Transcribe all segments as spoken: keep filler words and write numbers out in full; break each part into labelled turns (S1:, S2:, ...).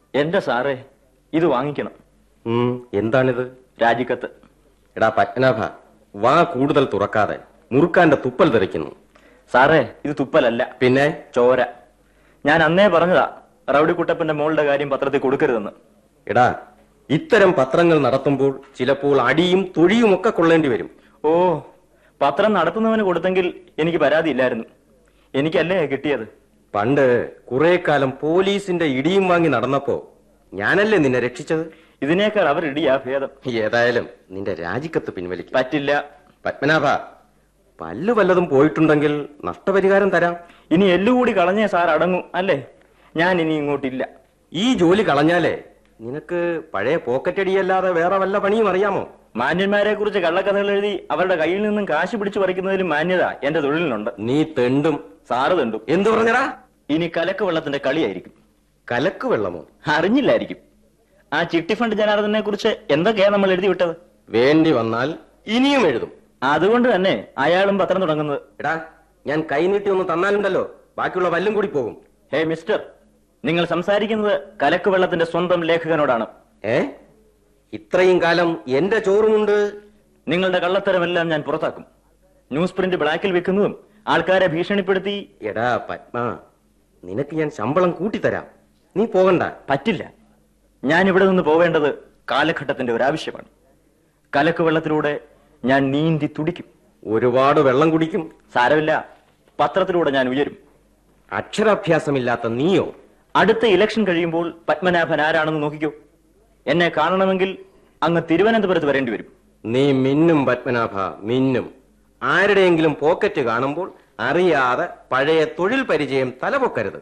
S1: എന്റെ സാറേ, ഇത് വാങ്ങിക്കണം.
S2: എന്താണിത്?
S1: രാജിക്കത്ത്.
S2: എടാ പത്മനാഭ, വാ കൂടുതൽ തുറക്കാതെ, മുറുക്കാന്റെ തുപ്പൽ തെറിക്കുന്നു.
S1: സാറേ, ഇത് തുപ്പലല്ല,
S2: പിന്നെ
S1: ചോര. ഞാൻ അന്നേ പറഞ്ഞതാ റൗഡി കുട്ടപ്പന്റെ മോളുടെ കാര്യം പത്രത്തിൽ കൊടുക്കരുതെന്ന്.
S2: എടാ, ഇത്തരം പത്രങ്ങൾ നടത്തുമ്പോൾ ചിലപ്പോൾ അടിയും തൊഴിയും ഒക്കെ കൊള്ളേണ്ടി വരും.
S1: ഓ, പത്രം നടത്തുന്നവന് കൊടുത്തെങ്കിൽ എനിക്ക് പരാതിയില്ലായിരുന്നു. എനിക്കല്ലേ കിട്ടിയത്.
S2: പണ്ട് കുറെ കാലം പോലീസിന്റെ ഇടിയും വാങ്ങി നടന്നപ്പോ ഞാനല്ലേ നിന്നെ രക്ഷിച്ചത്.
S1: ഇതിനേക്കാൾ അവർ ഇടിയാ ഭേദം.
S2: ഏതായാലും നിന്റെ രാജിക്കത്ത് പിൻവലിക്കും.
S1: പറ്റില്ല
S2: പത്മനാഭ, പല്ലു വല്ലതും പോയിട്ടുണ്ടെങ്കിൽ നഷ്ടപരിഹാരം തരാം.
S1: ഇനി എല്ലുകൂടി കളഞ്ഞേ സാർ അടങ്ങും അല്ലേ? ഞാൻ ഇനി ഇങ്ങോട്ടില്ല.
S2: ഈ ജോലി കളഞ്ഞാലേ നിനക്ക് പഴയ പോക്കറ്റടിയല്ലാതെ വേറെ വല്ല പണിയും അറിയാമോ?
S1: മാന്യന്മാരെ കുറിച്ച് കള്ളക്കഥകൾ എഴുതി അവരുടെ കയ്യിൽ നിന്നും കാശ് പിടിച്ചു പറിക്കുന്നതിലും മാന്യത എന്റെ തൊഴിലിനുണ്ട്.
S2: നീ തെണ്ടും.
S1: സാറ് തെണ്ടും.
S2: എന്തു പറഞ്ഞടാ?
S1: ഇനി കലക്ക് വെള്ളത്തിന്റെ കളിയായിരിക്കും.
S2: കലക്ക് വെള്ളമോ?
S1: അറിഞ്ഞില്ലായിരിക്കും. ആ ചിട്ടി ഫണ്ട് ജനാർദ്ദനെ കുറിച്ച് എന്തൊക്കെയാ നമ്മൾ എഴുതി വിട്ടത്?
S2: വേണ്ടി വന്നാൽ ഇനിയും എഴുതും.
S1: അതുകൊണ്ട് തന്നെ അയാളും പത്രം തുടങ്ങുന്നത്.
S2: എടാ, ഞാൻ കൈനീട്ടി ഒന്ന് തന്നാലുണ്ടല്ലോ ബാക്കിയുള്ള വല്ലും കൂടി പോകും.
S1: ഹേ മിസ്റ്റർ, നിങ്ങൾ സംസാരിക്കുന്നത് കലക്ക് വെള്ളത്തിന്റെ സ്വന്തം ലേഖകനോടാണ്.
S2: ഏ? ഇത്രയും കാലം എന്റെ ചോറുമുണ്ട്.
S1: നിങ്ങളുടെ കള്ളത്തരമെല്ലാം ഞാൻ പുറത്താക്കും. ന്യൂസ് പ്രിന്റ് ബ്ലാക്കിൽ വെക്കുന്നതും ആൾക്കാരെ ഭീഷണിപ്പെടുത്തി.
S2: എടാ പത്മ, നിനക്ക് ഞാൻ ശമ്പളം കൂട്ടിത്തരാം. നീ പോകണ്ട.
S1: പറ്റില്ല. ഞാൻ ഇവിടെ നിന്ന് പോവേണ്ടത് കാലഘട്ടത്തിന്റെ ഒരാവശ്യമാണ്. കലക്ക് വെള്ളത്തിലൂടെ ഞാൻ നീന്തി തുടിക്കും.
S2: ഒരുപാട് വെള്ളം കുടിക്കും.
S1: സാരമില്ല, പത്രത്തിലൂടെ ഞാൻ ഉയരും.
S2: അക്ഷരാഭ്യാസമില്ലാത്ത നീയോ?
S1: അടുത്ത ഇലക്ഷൻ കഴിയുമ്പോൾ പത്മനാഭൻ ആരാണെന്ന് നോക്കിക്കോ. എന്നെ കാണണമെങ്കിൽ അങ്ങ് തിരുവനന്തപുരത്ത് വരേണ്ടി വരും.
S2: നീ മിന്നും പത്മനാഭ, മിന്നും. ആരുടെയെങ്കിലും പോക്കറ്റ് കാണുമ്പോൾ അറിയാതെ പഴയ തൊഴിൽ പരിചയം തലപൊക്കരുത്.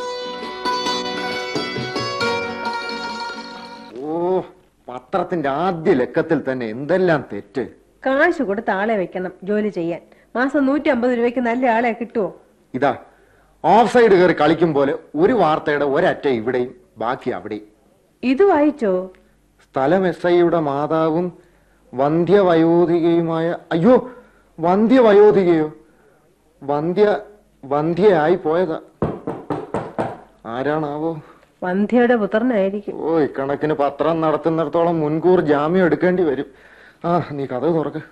S3: ഓ, പത്രത്തിന്റെ ആദ്യ ലക്കത്തിൽ തന്നെ എന്തെല്ലാം തെറ്റ്.
S4: കാശ് കൊടുത്ത് ആളെ വെക്കണം ജോലി ചെയ്യാൻ. മാസം നൂറ്റി അമ്പത് രൂപയ്ക്ക് നല്ല ആളെ കിട്ടുവോ?
S3: ഇതാ ഓഫ് സൈഡ് കയറി കളിക്കും പോലെ ഒരു വാർത്തയുടെ ഒരറ്റ ഇവിടെയും ബാക്കി അവിടെയും.
S4: ഇത് വായിച്ചോ?
S3: സ്ഥലം എസ് ഐയുടെ മാതാവും വന്ധ്യവയോധികയുമായ, അയ്യോ വന്ധ്യവയോധികയോ, വന്ധ്യ വന്ധ്യയായി പോയതാ. ആരാണാവോ?
S4: വന്ധ്യയുടെ പുത്രനായിരിക്കും.
S3: ഓ, ഇക്കണക്കിന് പത്രം നടത്തുന്നിടത്തോളം മുൻകൂർ ജാമ്യം എടുക്കേണ്ടി വരും. ആ, നീ കഥ തുറക്ക്.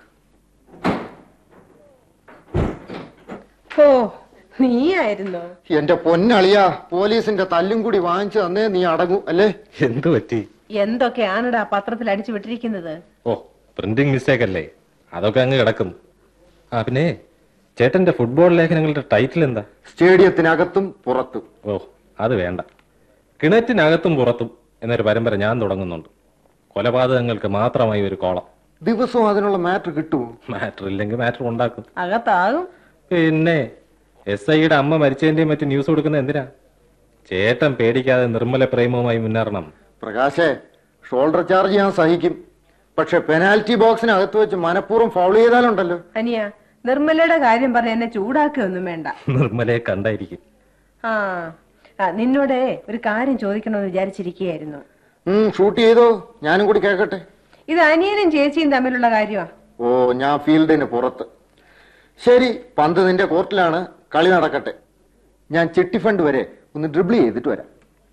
S4: ഓ, നീയായിരുന്നോ?
S3: എന്റെ പൊന്നളിയാ, പോലീസിന്റെ തല്ലും കൂടി വാങ്ങിച്ചു തന്നേ നീ അടങ്ങൂ അല്ലേ?
S2: എന്തു പറ്റി?
S4: എന്തൊക്കെയാണടാ പത്രത്തിൽ അടിച്ചു വിട്ടിരിക്കുന്നത്?
S5: ഓ, പ്രിന്റിംഗ് മിസ്റ്റേക്ക് അല്ലേ, അതൊക്കെ അങ്ങ് കിടക്കും. ആ പിന്നെ ചേട്ടന്റെ ഫുട്ബോൾ ലേഖനങ്ങളുടെ ടൈറ്റിൽ എന്താ?
S3: സ്റ്റേഡിയത്തിനകത്തും പുറത്തും.
S5: ഓ, അത് വേണ്ട. കിണറ്റിനകത്തും പുറത്തും എന്നൊരു പരമ്പര ഞാൻ തുടങ്ങുന്നുണ്ട്. കൊലപാതകങ്ങൾക്ക് മാത്രമായി ഒരു കോളം.
S3: ദിവസവും അതിനുള്ള മാറ്റർ കിട്ടുമോ?
S5: മാറ്റർ ഇല്ലെങ്കിൽ മാറ്റർ ഉണ്ടാക്കും.
S4: അകത്താകും.
S5: പിന്നെ എസ് ഐയുടെ അമ്മ മരിച്ചതിന്റെയും മറ്റു ന്യൂസ് കൊടുക്കുന്ന എന്തിനാ? ചേട്ടൻ പേടിക്കാതെ നിർമ്മല പ്രേമവുമായി മുന്നേറണം.
S3: പ്രകാശേ, ഷോൾഡർ ചാർജ് ഞാൻ സഹിക്കും. പക്ഷെ പെനാൽറ്റി ബോക്സിനകത്ത് വെച്ച് മനഃപൂർവ്വം ഫൗൾ ചെയ്താലുണ്ടല്ലോ.
S4: അനിയ, നിർമ്മലയുടെ കാര്യം പറഞ്ഞ എന്നെ ചൂടാക്കുകയൊന്നും വേണ്ട.
S5: നിർമ്മലയെ കണ്ടായിരിക്കും.
S4: ആ, നിന്നോട് ഒരു കാര്യം ചോദിക്കണമെന്ന് വിചാരിച്ചിരിക്കുകയായിരുന്നു.
S3: ഷൂട്ട് ചെയ്തോ? ഞാനും കൂടി കേൾക്കട്ടെ.
S4: ഇത് അനിയനും ചേച്ചിയും തമ്മിലുള്ള കാര്യമാ.
S3: ഓ, ഞാൻ ഫീൽഡിന് പുറത്ത്. ശരി, പന്ത് നിന്റെ കോർട്ടിലാണ്, കളി നടക്കട്ടെ. ഞാൻ ചിട്ടി ഫണ്ട് വരെ ഒന്ന് ഡ്രിബിൾ ചെയ്തിട്ട് വരാം.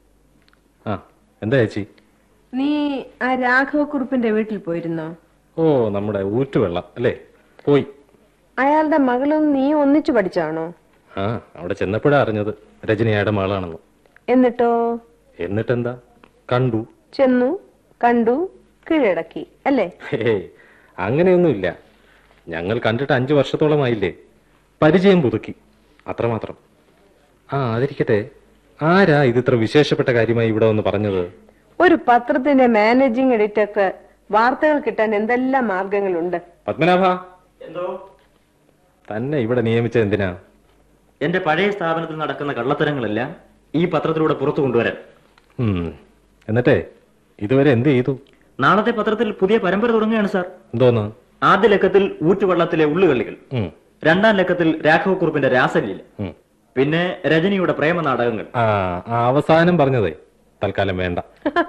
S5: ആ, എന്താ ചേച്ചി?
S4: നീ ആ രാഘവക്കുറുപ്പിന്റെ വീട്ടിൽ പോയിരുന്നോ?
S5: ഓ, നമ്മുടെ ഊറ്റുവെള്ളം അല്ലേ? പോയി.
S4: അയാളുടെ മകളും നീ ഒന്നിച്ചു പഠിച്ചാണോ?
S5: ആ, അവിടെ ചെന്നപ്പോഴാ അറിഞ്ഞത് രജനിയുടെ മകളാണെന്ന്.
S4: എന്നിട്ടോ?
S5: എന്നിട്ടെന്താ, കണ്ടു,
S4: ചെന്നു, കണ്ടു, കീഴടക്കി അല്ലേ?
S5: ഹേ, അങ്ങനെയൊന്നുമില്ല. ഞങ്ങൾ കണ്ടിട്ട് അഞ്ചു വർഷത്തോളമായില്ലേ, പരിചയം പുതുക്കി, അത്രമാത്രം. ആ, അതിരിക്കട്ടെ, ആരാ ഇതിത്ര വിശേഷപ്പെട്ട കാര്യമായി ഇവിടെ വന്ന് പറഞ്ഞത്?
S4: ഒരു പത്രത്തിന്റെ മാനേജിംഗ് എഡിറ്റർക്ക് വാർത്തകൾ കിട്ടാൻ എന്തെല്ലാം മാർഗങ്ങളുണ്ട്.
S5: പത്മനാഭ,
S1: എന്തോ?
S5: തന്നെ ഇവിടെ നിയമിച്ചത് എന്തിനാ?
S1: എന്റെ പഴയ സ്ഥാപനത്തിൽ നടക്കുന്ന കള്ളത്തരങ്ങളെല്ലാം ഈ പത്രത്തിലൂടെ പുറത്തു കൊണ്ടുവരാൻ.
S5: എന്നിട്ടേ ഇതുവരെ എന്ത് ചെയ്തു?
S1: നാളത്തെ പത്രത്തിൽ പുതിയ പരമ്പര തുടങ്ങുകയാണ് സാർ.
S5: എന്തോന്ന്?
S1: ആദ്യ ലക്കത്തിൽ ഊറ്റുവെള്ളത്തിലെ ഉള്ളുകളികൾ, രണ്ടാം ലക്കത്തിൽ രാഘവക്കുറുപ്പിന്റെ രാസലീല, പിന്നെ രജനിയുടെ പ്രേമ നാടകങ്ങൾ.
S5: ആ, അവസാനം പറഞ്ഞതേ തൽക്കാലം വേണ്ട.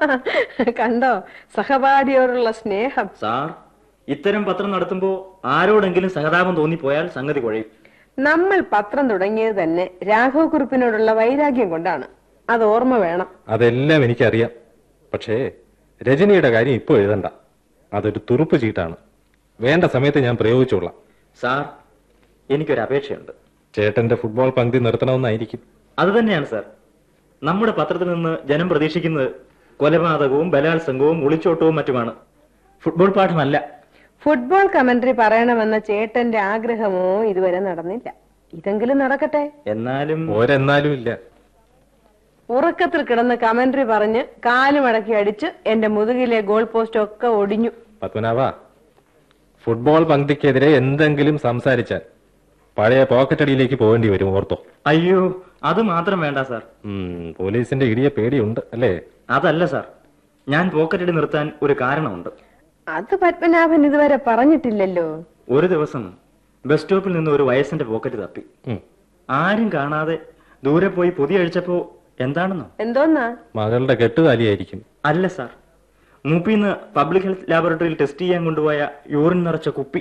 S4: കണ്ടോ സഹപാഠിയോടുള്ള സ്നേഹം?
S1: സാർ, ഇത്തരം പത്രം നടത്തുമ്പോ ആരോടെങ്കിലും സഹതാപം തോന്നിപ്പോയാൽ സംഗതി കുഴയും.
S4: നമ്മൾ പത്രം തുടങ്ങിയത് തന്നെ രാഘവക്കുറുപ്പിനോടുള്ള വൈരാഗ്യം കൊണ്ടാണ്. അത് ഓർമ്മ വേണം.
S5: അതെല്ലാം എനിക്കറിയാം. പക്ഷേ രജനിയുടെ കാര്യം ഇപ്പൊ എഴുതണ്ട. അതൊരു തുറുപ്പ് ചീട്ടാണ്. വേണ്ട സമയത്ത് ഞാൻ പ്രയോഗിച്ചോളാം.
S1: സാർ, എനിക്കൊരു അപേക്ഷയുണ്ട്.
S5: ചേട്ടന്റെ ഫുട്ബോൾ പങ്ക്തി നിർത്തണമെന്നായിരിക്കും.
S1: അത് തന്നെയാണ് സാർ. നമ്മുടെ പത്രത്തിൽ നിന്ന് ജനം പ്രതീക്ഷിക്കുന്നത് കൊലപാതകവും ബലാത്സംഗവും ഒളിച്ചോട്ടവും മറ്റുമാണ്. ഫുട്ബോൾ പാഠമല്ല.
S4: ഫുട്ബോൾ കമന്ററി പറയണമെന്ന ചേട്ടന്റെ ആഗ്രഹമോ ഇതുവരെ നടന്നില്ല. ഇതെങ്കിലും നടക്കട്ടെ.
S1: എന്നാലും
S5: ഒരെന്നാലും ഇല്ല.
S4: ഉറക്കത്തിൽ കിടന്ന് കമന്ററി പറഞ്ഞ് കാലുമടക്കി അടിച്ച് എന്റെ മുതുകിലെ ഗോൾ പോസ്റ്റ് ഒക്കെ ഒടിഞ്ഞു.
S5: പത്മനാഭ, ഫുട്ബോൾ പങ്ക്തിക്കെതിരെ എന്തെങ്കിലും സംസാരിച്ചാൽ പഴയ പോക്കറ്റടിയിലേക്ക് പോകേണ്ടി വരും, ഓർത്തോ.
S1: അയ്യോ, അത് മാത്രം വേണ്ട സാർ.
S5: പോലീസിന്റെ ഇടിയെ പേടിയുണ്ട് അല്ലേ?
S1: അതല്ല സാർ, ഞാൻ പോക്കറ്റടി നിർത്താൻ ഒരു കാരണമുണ്ട്.
S4: അത് പത്മനാഭൻ ഇതുവരെ പറഞ്ഞിട്ടില്ലല്ലോ.
S1: ഒരു ദിവസം ബസ് സ്റ്റോപ്പിൽ നിന്ന് ഒരു വയസ്സിന്റെ പോക്കറ്റ് തപ്പി. ആരും കാണാതെ ദൂരെ പോയി പൊതി അഴിച്ചപ്പോ എന്താണെന്നോ?
S4: എന്തോന്നാ?
S5: മകളുടെ കെട്ടുകാലിയായിരിക്കും.
S1: അല്ല സാർ, മൂപ്പിന്ന് പബ്ലിക് ഹെൽത്ത് ലാബോറട്ടറിയിൽ ടെസ്റ്റ് ചെയ്യാൻ കൊണ്ടുപോയ യൂറിൻ നിറച്ച കുപ്പി.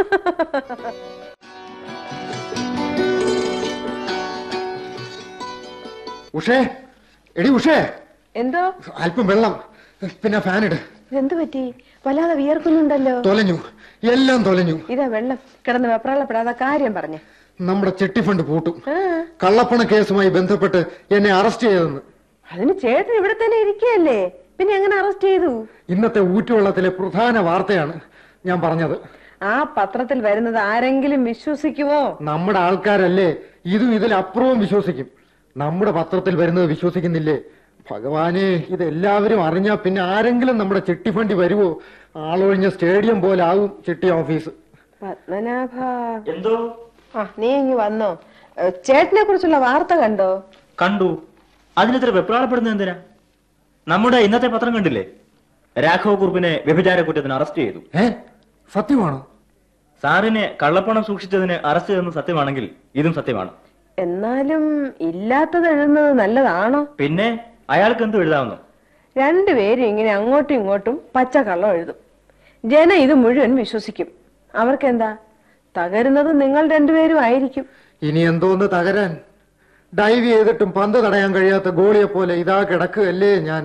S3: ഉഷേ, എടി ഉഷേ,
S4: എന്തോ?
S3: അല്പം വെള്ളം, പിന്നെ ഫാൻ ഇട്.
S4: എന്തു പറ്റി? വല്ലാതെ വിയർക്കുന്നുണ്ടല്ലോ.
S3: തൊലഞ്ഞു, എല്ലാം തൊലഞ്ഞു.
S4: ഇതാ വെള്ളം. കിടന്ന് വെപ്രാളപ്പെടാതെ കാര്യം പറഞ്ഞു.
S3: നമ്മുടെ ചെട്ടി ഫണ്ട് പൂട്ടും. കള്ളപ്പണ കേസുമായി ബന്ധപ്പെട്ട് എന്നെ അറസ്റ്റ് ചെയ്തെന്ന്.
S4: അതിന് ചേട്ടൻ ഇവിടെ തന്നെ ഇരിക്കുകയല്ലേ, പിന്നെ എങ്ങനെ അറസ്റ്റ് ചെയ്തു?
S3: ഇന്നത്തെ ഊറ്റുവെള്ളത്തിലെ പ്രധാന വാർത്തയാണ് ഞാൻ പറഞ്ഞത്.
S4: ആ പത്രത്തിൽ വരുന്നത് ആരെങ്കിലും വിശ്വസിക്കുമോ?
S3: നമ്മുടെ ആൾക്കാരല്ലേ ഇതും ഇതിലപ്പുറവും വിശ്വസിക്കും. നമ്മുടെ പത്രത്തിൽ വരുന്നത് വിശ്വസിക്കുന്നില്ലേ? ഭഗവാനെ, ഇതെല്ലാവരും അറിഞ്ഞാ പിന്നെ ആരെങ്കിലും നമ്മുടെ ചെട്ടി ഫണ്ടി വരുവോ? ആളൊഴിഞ്ഞ സ്റ്റേഡിയം പോലെ ആകും ചെട്ടി ഓഫീസ്.
S4: പത്മനാഭ,
S1: എന്തോ?
S4: ആ, നീ ഇങ്ങ് വന്നോ? ചേട്ടനെ കുറിച്ചുള്ള വാർത്ത കണ്ടോ?
S1: കണ്ടു. അതിനെത്ര വെപ്രാളപ്പെടുന്നത് എന്തിനാ? നമ്മുടെ ഇന്നത്തെ പത്രം കണ്ടില്ലേ? രാഘവ കുറുപ്പിനെ വ്യഭിചാര കുറ്റത്തിന് അറസ്റ്റ് ചെയ്തു.
S3: ഏ, സത്യമാണോ?
S1: സാറിനെ കള്ളപ്പണം സൂക്ഷിച്ചതിന് അറസ്റ്റ് ചെയ്തെന്ന് സത്യമാണെങ്കിൽ ഇതും സത്യമാണ്.
S4: എന്നാലും ഇല്ലാത്തത് എഴുതുന്നത് നല്ലതാണോ?
S1: പിന്നെ അയാൾക്ക് എന്ത് എഴുതാവുന്നു?
S4: രണ്ടുപേരും ഇങ്ങനെ അങ്ങോട്ടും ഇങ്ങോട്ടും പച്ചക്കള്ളം എഴുതും. ജനം ഇത് മുഴുവൻ വിശ്വസിക്കും. അവർക്കെന്താ? തകരുന്നത് നിങ്ങൾ രണ്ടുപേരും ആയിരിക്കും.
S3: ഇനി എന്തോന്ന് തകരാൻ? ഡൈവ് ചെയ്തിട്ടും പന്ത് തടയാൻ കഴിയാത്ത ഗോളിയെ പോലെ ഇതാ കിടക്കുകയല്ലേ ഞാൻ.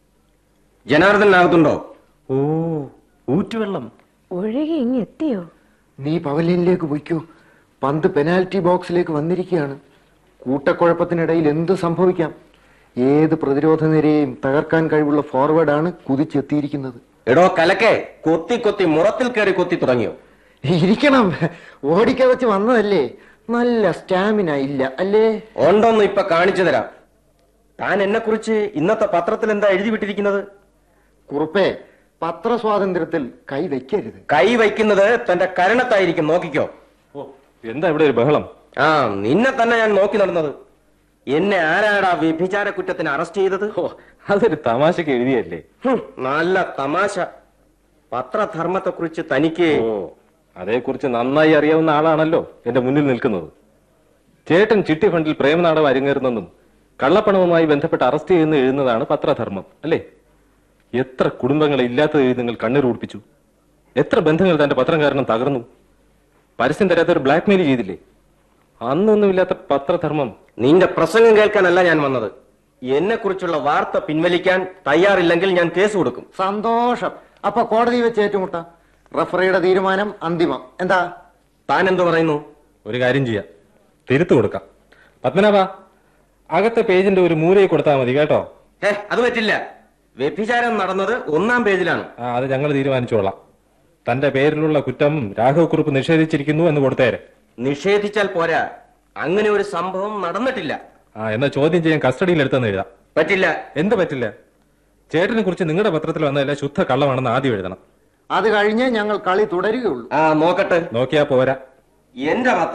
S2: ജനാർദ്ദനാകത്തുണ്ടോ?
S1: ഓ, ഊറ്റുവെള്ളം
S4: ഒഴുകി ഇങ്ങ് എത്തിയോ?
S3: നീ പവലിയനിലേക്ക് പോയിക്കോ. പന്ത് പെനാൽറ്റി ബോക്സിലേക്ക് വന്നിരിക്കുകയാണ്. കൂട്ടക്കുഴപ്പത്തിനിടയിൽ എന്ത് സംഭവിക്കാം? ഏത് പ്രതിരോധ നിരയെയും തകർക്കാൻ കഴിവുള്ള ഫോർവേഡാണ് കുതിച്ചെത്തിയിരിക്കുന്നത്.
S2: എടോ കലക്കെ, കൊത്തി കൊത്തി മുറത്തിൽ കയറി കൊത്തി തുടങ്ങിയോ?
S3: ഇരിക്കണം, ഓടിക്കവച്ച് വന്നതല്ലേ. നല്ല സ്റ്റാമിന ഇല്ല അല്ലേ?
S2: ഉണ്ടോന്ന് ഇപ്പൊ കാണിച്ചു തരാം. താൻ എന്നെ കുറിച്ച് ഇന്നത്തെ പത്രത്തിൽ എന്താ എഴുതി വിട്ടിരിക്കുന്നത്?
S3: കുറുപ്പേ, പത്രസ്വാതന്ത്ര്യത്തിൽ കൈ വയ്ക്കരുത്.
S2: കൈ വയ്ക്കുന്നത് തന്റെ കരണത്തായിരിക്കും, നോക്കിക്കോ.
S5: ഓ, എന്താ ഇവിടെ ഒരു ബഹളം?
S2: ആ, നിന്നെ തന്നെ ഞാൻ നോക്കി നടന്നത്. എന്നെ ആരാടാ വ്യഭിചാര കുറ്റത്തിന് അറസ്റ്റ് ചെയ്തത്?
S5: ഓ, അതൊരു തമാശക്ക് എഴുതിയല്ലേ?
S2: നല്ല തമാശ. പത്രധർമ്മത്തെ കുറിച്ച് തനിക്ക്
S5: ഓ, അതേക്കുറിച്ച് നന്നായി അറിയാവുന്ന ആളാണല്ലോ എന്റെ മുന്നിൽ നിൽക്കുന്നത്. ചേട്ടൻ ചിട്ടി ഫണ്ടിൽ പ്രേമനാടകം അരങ്ങേറുന്നെന്നും കള്ളപ്പണവുമായി ബന്ധപ്പെട്ട് അറസ്റ്റ് ചെയ്യുന്ന എഴുതുന്നതാണ് പത്രധർമ്മം അല്ലേ? എത്ര കുടുംബങ്ങളെ ഇല്ലാത്തത് എഴുതി നിങ്ങൾ കണ്ണീർ കുടിപ്പിച്ചു. എത്ര ബന്ധങ്ങൾ തന്റെ പത്രം കാരണം തകർന്നു. പരസ്യം തരാത്ത ഒരു ബ്ലാക്ക് മെയിൽ ചെയ്തില്ലേ? അന്നൊന്നുമില്ലാത്ത പത്രധർമ്മം.
S2: നിന്റെ പ്രസംഗം കേൾക്കാനല്ല ഞാൻ വന്നത്. എന്നെ കുറിച്ചുള്ള വാർത്ത പിൻവലിക്കാൻ തയ്യാറില്ലെങ്കിൽ ഞാൻ കേസ് കൊടുക്കും.
S3: സന്തോഷം. അപ്പൊ കോടതി വെച്ച് ഏറ്റുമുട്ടാം. റഫറിയുടെ തീരുമാനം അന്തിമം. എന്താ?
S2: താൻ എന്തു പറയുന്നു?
S5: ഒരു കാര്യം ചെയ്യാം, തിരുത്തു കൊടുക്കാം. പത്മനാഭ, അകത്തെ പേജിന്റെ ഒരു മൂലയിൽ കൊടുത്താൽ മതി കേട്ടോ.
S2: ഏ, അത് പറ്റില്ല. വ്യഭിചാരം നടന്നത് ഒന്നാം പേജിലാണ്.
S5: ആ, അത് ഞങ്ങൾ തീരുമാനിച്ചോളാം. തന്റെ പേരിലുള്ള കുറ്റം രാഘവ കുറുപ്പ് നിഷേധിച്ചിരിക്കുന്നു എന്ന് കൊടുത്തേരെ.
S2: നിഷേധിച്ചാൽ പോരാ, അങ്ങനെ ഒരു സംഭവം നടന്നിട്ടില്ല.
S5: ആ, എന്നാ ചോദ്യം ചെയ്യാൻ കസ്റ്റഡിയിൽ എടുത്തെന്ന് എഴുതാം.
S2: പറ്റില്ല.
S5: എന്ത് പറ്റില്ല? ചേട്ടനെ കുറിച്ച് നിങ്ങളുടെ പത്രത്തിൽ വന്നതല്ല ശുദ്ധ കള്ളമാണെന്ന് ആദ്യം എഴുതണം.
S3: അത് കഴിഞ്ഞ് ഞങ്ങൾ കളി തുടരുകയുള്ളൂ.
S2: ആ, നോക്കട്ടെ.
S5: നോക്കിയാ പോരാ.
S2: എന്റെ